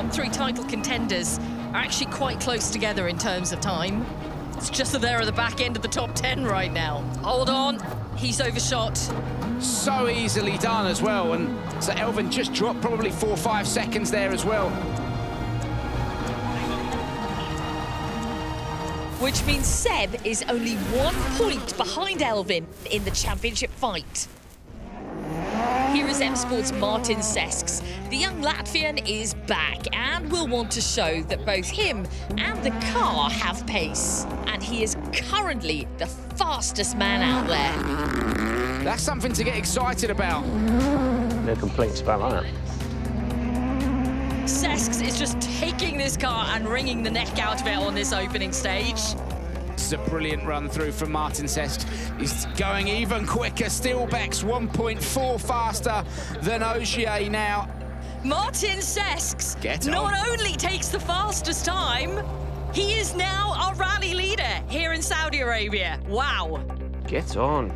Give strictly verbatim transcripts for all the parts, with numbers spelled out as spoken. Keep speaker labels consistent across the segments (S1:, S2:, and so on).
S1: same three title contenders are actually quite close together in terms of time. It's just that they're at the back end of the top ten right now. Hold on, he's overshot.
S2: So easily done as well, and so Elfyn just dropped probably four or five seconds there as well.
S1: Which means Seb is only one point behind Elfyn in the championship fight. Here is M Sport's Martin Cesks. The young Latvian is back and will want to show that both him and the car have pace. And he is currently the fastest man out there.
S2: That's something to get excited about.
S3: No complaints about that.
S1: Cesks is just taking this car and wringing the neck out of it on this opening stage.
S2: This is a brilliant run through from Martin Cesks. He's going even quicker. Stilbeck's one point four faster than Ogier now.
S1: Martin Cesks
S2: Get on.
S1: not only takes the fastest time, he is now our rally leader here in Saudi Arabia. Wow.
S3: Get on.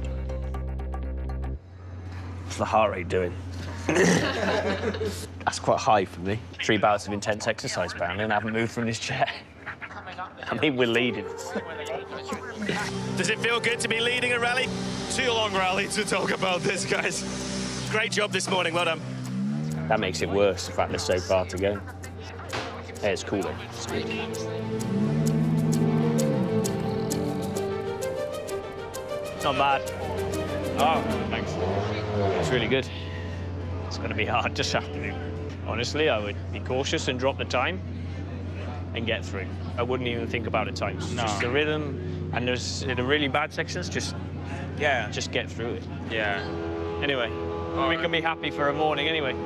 S3: What's the heart rate doing? That's quite high for me. Three bouts of intense exercise, apparently, and I haven't moved from this chair. I mean, we're leading.
S4: Does it feel good to be leading a rally? Too long rally to talk about this, guys. Great job this morning, well done.
S3: That makes it worse, the fact there's so far to go. Hey, it's cool, though. It's good. Not bad. Oh, thanks. It's really good. It's going to be hard this afternoon. Honestly, I would be cautious and drop the time and get through. I wouldn't even think about the times.
S5: No.
S3: Just the rhythm, and there's in the really bad sections, just
S5: Yeah.
S3: just get through it.
S5: Yeah.
S3: Anyway, we can be happy for a morning anyway.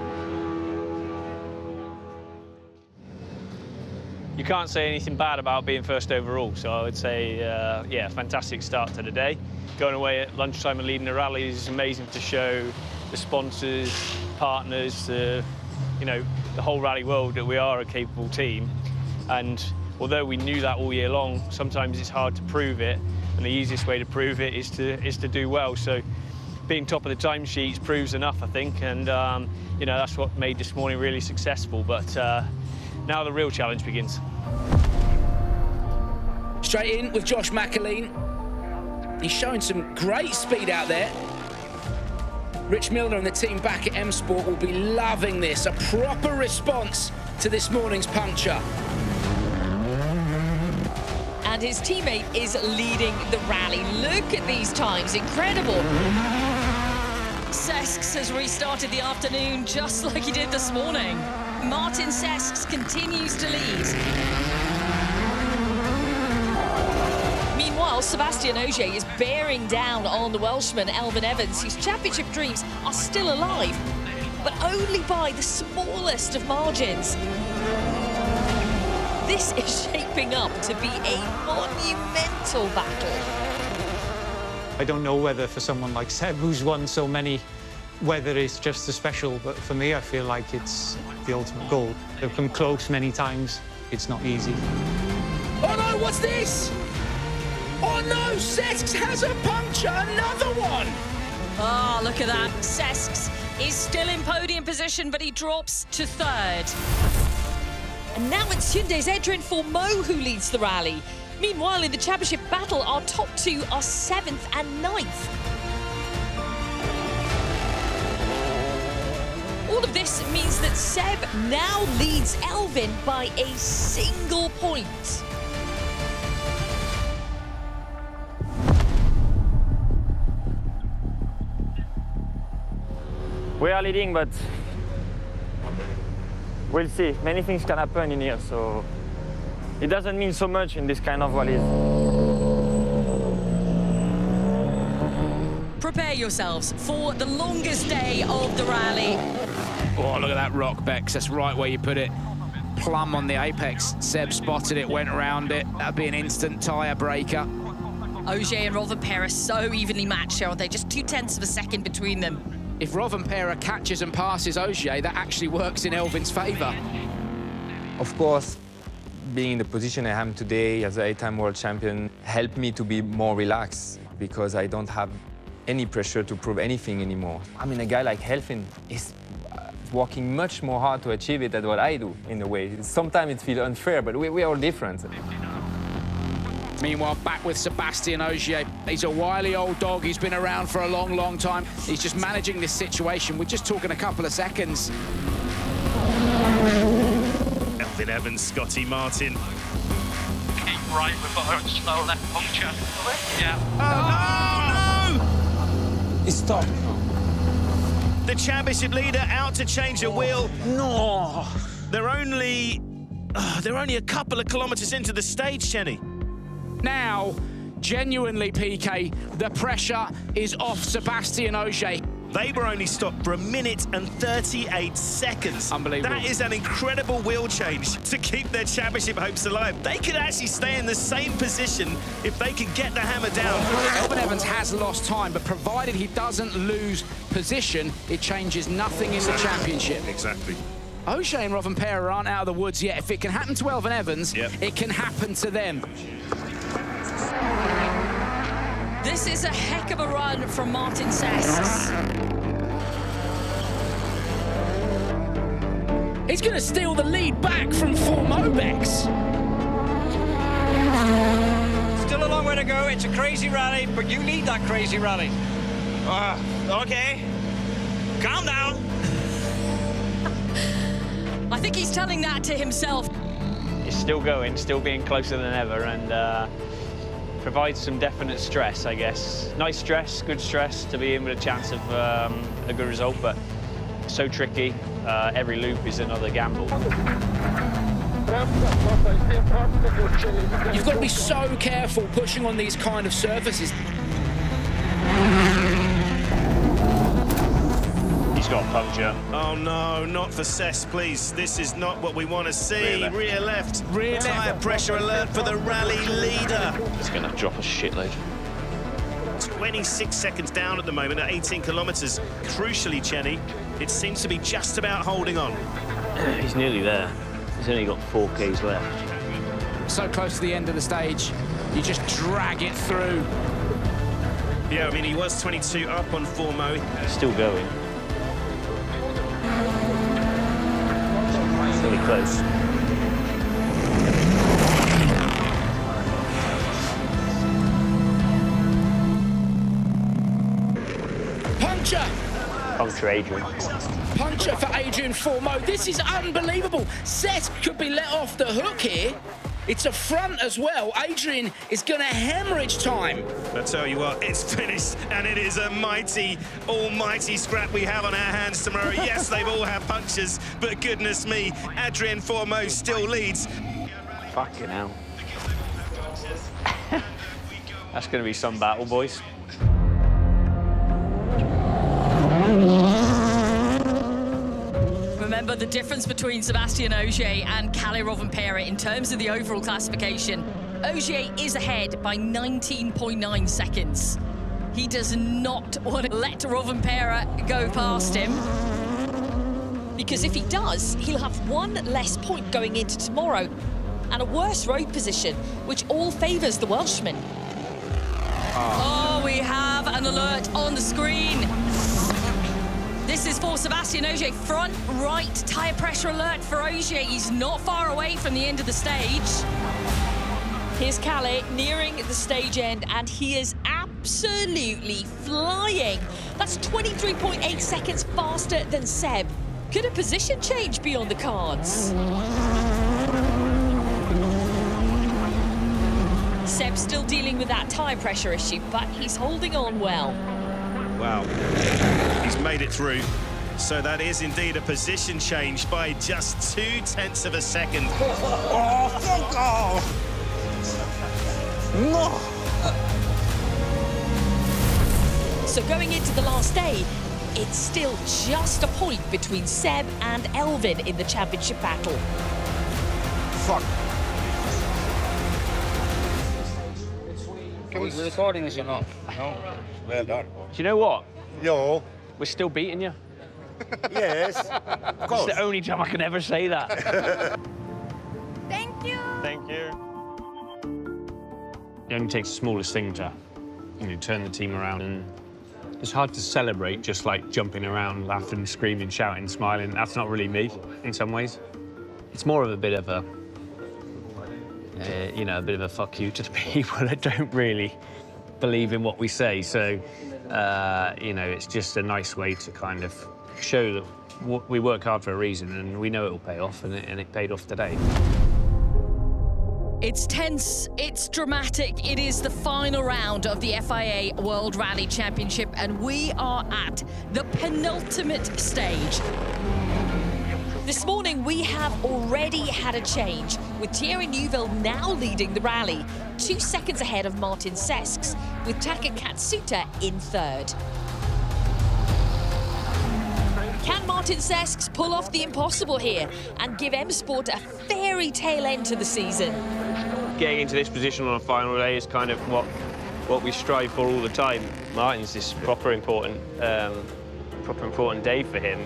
S3: You can't say anything bad about being first overall, so I would say, uh, yeah, fantastic start to the day. Going away at lunchtime and leading the rally is amazing to show the sponsors, partners, uh, you know, the whole rally world that we are a capable team. And although we knew that all year long, sometimes it's hard to prove it, and the easiest way to prove it is to is to do well. So being top of the timesheets proves enough, I think, and um, you know, that's what made this morning really successful. But uh, now the real challenge begins.
S2: Straight in with Josh McAleen. He's showing some great speed out there. Rich Milner and the team back at M Sport will be loving this. A proper response to this morning's puncture.
S1: And his teammate is leading the rally. Look at these times, incredible. Cesks has restarted the afternoon just like he did this morning. Martin Cesks continues to lead. Meanwhile, Sebastian Ogier is bearing down on the Welshman Elfyn Evans, whose championship dreams are still alive, but only by the smallest of margins. This is shaping up to be a monumental battle.
S6: I don't know whether for someone like Seb, who's won so many, whether it's just as special, but for me, I feel like it's the ultimate goal. They've come close many times. It's not easy.
S2: Oh no, what's this? Oh no, Cesks has a puncture, another one!
S1: Ah, oh, look at that. Cesks is still in podium position, but he drops to third. And now it's Hyundai's Edrin Formeau who leads the rally. Meanwhile, in the championship battle, our top two are seventh and ninth. All of this means that Seb now leads Elfyn by a single point.
S7: We are leading, but we'll see. Many things can happen in here, so it doesn't mean so much in this kind of rallies.
S1: Prepare yourselves for the longest day of the rally.
S2: Oh, look at that rock, Bex. That's right where you put it. Plumb on the apex. Seb spotted it, went around it. That'd be an instant tyre breaker.
S1: Ogier and Rovanperä so evenly matched, aren't they? Just two tenths of a second between them.
S2: If Rovanperä catches and passes Ogier, that actually works in Elfyn's favour.
S8: Of course, being in the position I am today as an eight-time world champion helped me to be more relaxed because I don't have any pressure to prove anything anymore. I mean, a guy like Elfyn is working much more hard to achieve it than what I do, in a way. Sometimes it feels unfair, but we, we're all different.
S2: Meanwhile, back with Sébastien Ogier. He's a wily old dog. He's been around for a long, long time. He's just managing this situation. We're just talking a couple of seconds.
S4: Elfyn Evans, Scotty Martin.
S5: Keep right with a slow left puncture. Yeah.
S4: Oh, no!
S6: He stopped.
S4: The championship leader out to change a wheel.
S6: No!
S4: They're only... Uh, they're only a couple of kilometres into the stage, Chenny.
S2: Now, genuinely, P K, the pressure is off Sébastien Ogier.
S4: They were only stopped for a minute and thirty-eight seconds.
S2: Unbelievable.
S4: That is an incredible wheel change to keep their championship hopes alive. They could actually stay in the same position if they could get the hammer down.
S2: Elfyn Evans has lost time, but provided he doesn't lose position, it changes nothing in the championship.
S4: Exactly.
S2: Ogier and Rovanperä aren't out of the woods yet. If it can happen to Elfyn Evans,
S4: yep.
S2: it can happen to them.
S1: This is a heck of a run from Martin Cesks.
S2: He's going to steal the lead back from Formobex.
S5: Still a long way to go. It's a crazy rally, but you need that crazy rally. Uh, okay. Calm down.
S1: I think he's telling that to himself.
S3: He's still going, still being closer than ever, and uh, provides some definite stress, I guess. Nice stress, good stress to be in with a chance of um, a good result, but so tricky. Uh, every loop is another gamble.
S2: You've got to be so careful pushing on these kind of surfaces.
S3: He's got a puncture.
S4: Oh no, not for Cesc, please. This is not what we want to see.
S3: Rear left.
S4: Rear left.
S2: Rear
S4: Tyre
S2: left.
S4: pressure alert for the rally leader.
S3: It's going to drop a shitload.
S4: twenty-six seconds down at the moment at eighteen kilometres. Crucially, Chenny, it seems to be just about holding on.
S3: He's nearly there. He's only got four Ks left.
S2: So close to the end of the stage, you just drag it through.
S4: Yeah, I mean, he was twenty-two up on Formo.
S3: He's still going. It's really close.
S2: Puncture!
S3: Puncture Adrian.
S2: Puncture for Adrian Formeau. This is unbelievable. Cesc could be let off the hook here. It's a front as well. Adrian is going to hemorrhage time.
S4: I tell you what, it's finished, and it is a mighty, almighty scrap we have on our hands tomorrow. Yes, they've all had punctures, but goodness me, Adrian Formeau still leads.
S3: Fucking hell. That's going to be some battle, boys.
S1: Remember the difference between Sébastien Ogier and Kalle Rovanperä in terms of the overall classification. Ogier is ahead by nineteen point nine seconds. He does not want to let Rovanperä go past him, because if he does, he'll have one less point going into tomorrow and a worse road position, which all favours the Welshman. Oh, we have an alert on the screen. This is for Sébastien Ogier. Front right tyre pressure alert for Ogier. He's not far away from the end of the stage. Here's Kalle nearing the stage end, and he is absolutely flying. That's twenty-three point eight seconds faster than Seb. Could a position change be on the cards? Seb's still dealing with that tyre pressure issue, but he's holding on well.
S4: Wow, he's made it through. So that is indeed a position change by just two tenths of a second.
S6: Oh, fuck off! No!
S1: So going into the last day, it's still just a point between Seb and Elfyn in the championship battle.
S6: Fuck.
S9: Can we recording this or not? No. Well done.
S3: Do you know what?
S9: Yo.
S3: We're still beating you.
S9: Yes. Of course.
S3: It's the only time I can ever say that.
S10: Thank you.
S3: Thank you. It only takes the smallest thing to, you know, turn the team around, and It's hard to celebrate just like jumping around, laughing, screaming, shouting, smiling. That's not really me in some ways. It's more of a bit of a, uh, you know, a bit of a fuck you to the people that don't really believe in what we say. So, uh, you know, it's just a nice way to kind of show that we work hard for a reason and we know it will pay off, and it, and it paid off today.
S1: It's tense, it's dramatic. It is the final round of the F I A World Rally Championship, and we are at the penultimate stage. This morning, we have already had a change, with Thierry Neuville now leading the rally, two seconds ahead of Martin Sesks, with Taka Katsuta in third. Can Martin Sesks pull off the impossible here and give M Sport a fairy tale end to the season?
S3: Getting into this position on a final day is kind of what what we strive for all the time. Martin's this proper important, um, proper important day for him.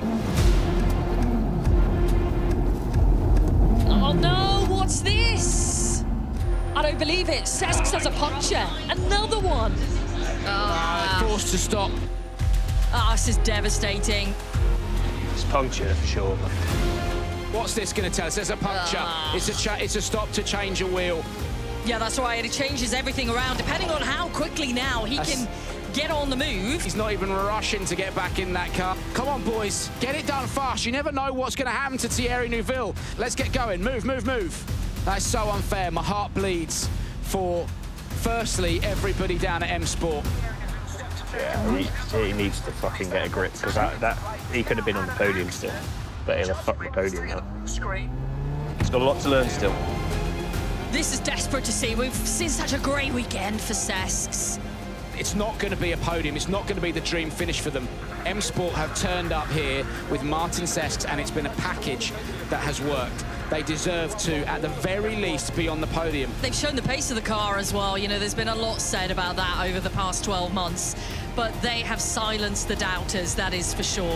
S1: Oh no, what's this? I don't believe it. Sesks has a puncture. Another one.
S2: Uh, forced to stop.
S1: Ah, oh, this is devastating.
S3: It's puncture for sure.
S2: What's this going to tell us? There's a puncture. Uh, it's a cha it's a stop to change a wheel.
S1: Yeah, that's right. It changes everything around, depending on how quickly now he that's... can get on the move.
S2: He's not even rushing to get back in that car. Come on, boys. Get it done fast. You never know what's going to happen to Thierry Neuville. Let's get going. Move, move, move. That's so unfair. My heart bleeds for, firstly, everybody down at M Sport.
S3: Yeah, he, he needs to fucking get a grip, because that, that he could have been on the podium still, but he'll have fucked the podium now. He's got a lot to learn still.
S1: This is desperate to see. We've seen such a great weekend for Sesks.
S2: It's not going to be a podium. It's not going to be the dream finish for them. M Sport have turned up here with Martin Sesks, and it's been a package that has worked. They deserve to, at the very least, be on the podium.
S1: They've shown the pace of the car as well. You know, there's been a lot said about that over the past twelve months, but they have silenced the doubters, that is for sure.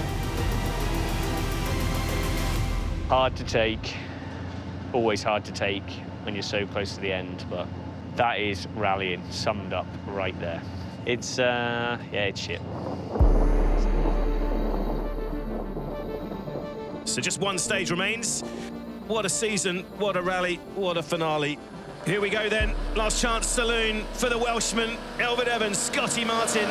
S3: Hard to take, always hard to take when you're so close to the end, but that is rallying summed up right there. It's, uh, yeah, it's shit.
S4: So just one stage remains. What a season, what a rally, what a finale. Here we go then, last chance saloon for the Welshman, Elfyn Evans, Scotty Martin.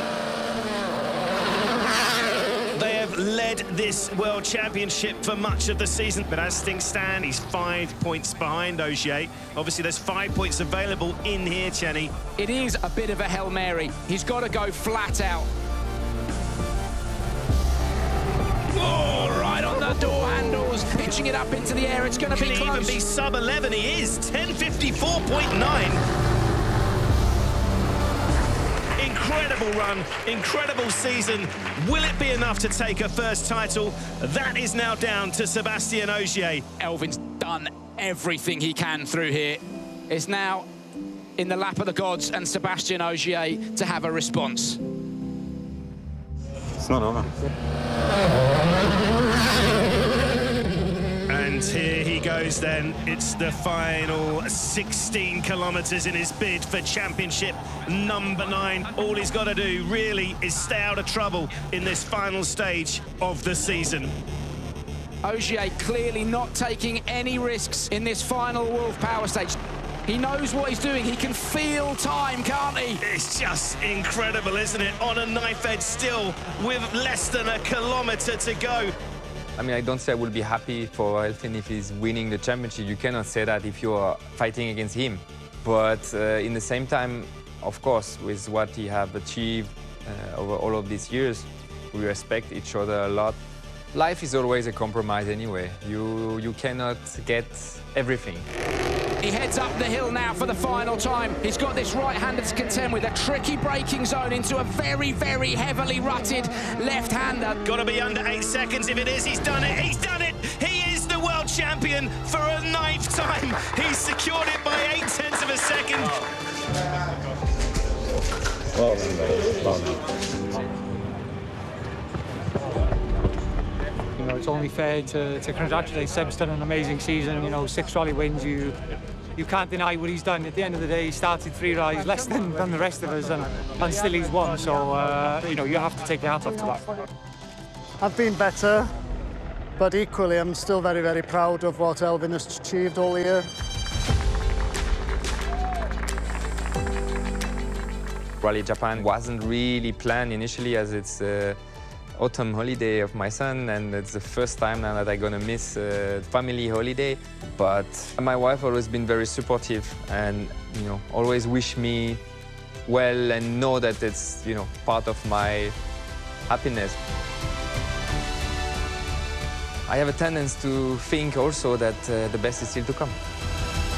S4: They have led this World Championship for much of the season, but as things stand, he's five points behind Ogier. Obviously, there's five points available in here, Chenny.
S2: It is a bit of a Hail Mary. He's got to go flat out. Oh, right on the door handles, pitching it up into the air. It's going to be close.
S4: Can even be sub eleven. He is ten fifty-four point nine. Incredible run, incredible season. Will it be enough to take a first title? That is now down to Sébastien Ogier.
S2: Elvin's done everything he can through here. It's now in the lap of the gods and Sébastien Ogier to have a response.
S11: It's not over.
S4: And here he goes then. It's the final sixteen kilometres in his bid for championship number nine. All he's got to do really is stay out of trouble in this final stage of the season.
S2: Ogier clearly not taking any risks in this final Wolf Power stage. He knows what he's doing. He can feel time, can't he?
S4: It's just incredible, isn't it? On a knife edge still, with less than a kilometre to go.
S8: I mean, I don't say I will be happy for Elfyn if he's winning the championship. You cannot say that if you're fighting against him. But uh, in the same time, of course, with what he have achieved uh, over all of these years, we respect each other a lot. Life is always a compromise anyway. You, you cannot get everything.
S2: He heads up the hill now for the final time. He's got this right-hander to contend with, a tricky braking zone into a very, very heavily rutted left-hander.
S4: Got to be under eight seconds. If it is, he's done it. He's done it. He is the world champion for a ninth time. He's secured it by eight tenths of a second.
S11: Well done, well done.
S6: You know, it's only fair to, to congratulate Seb's done an amazing season. You know, six rally wins. You you can't deny what he's done. At the end of the day, he started three rallies less than, than the rest of us, and, and still he's won. So, uh, you know, you have to take your hat off to that.
S12: I've been better, but equally I'm still very, very proud of what Elfyn has achieved all year.
S8: Rally Japan wasn't really planned initially, as it's uh, autumn holiday of my son, and it's the first time now that I'm gonna miss a family holiday. But my wife always been very supportive and, you know, always wish me well and know that it's, you know, part of my happiness. I have a tendency to think also that uh, the best is still to come.